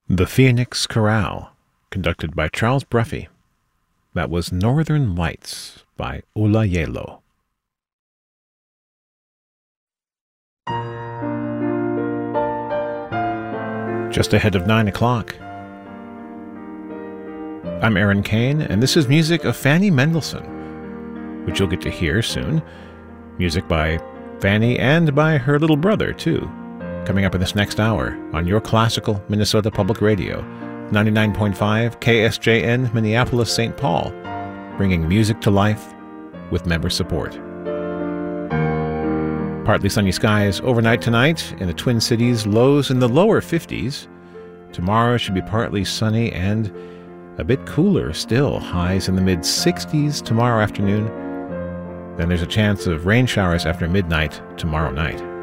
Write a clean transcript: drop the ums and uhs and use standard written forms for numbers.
The Phoenix Chorale, conducted by Charles Bruffy. That was Northern Lights by Ula Yelo. Just ahead of 9 o'clock. I'm Aaron Kane, and this is music of Fanny Mendelssohn, which you'll get to hear soon. Music by Fanny and by her little brother, too. Coming up in this next hour on your classical Minnesota Public Radio, 99.5 KSJN Minneapolis, St. Paul, bringing music to life with member support. Partly sunny skies overnight tonight in the Twin Cities, lows in the lower 50s. Tomorrow should be partly sunny and a bit cooler still, highs in the mid-60s tomorrow afternoon. Then there's a chance of rain showers after midnight tomorrow night.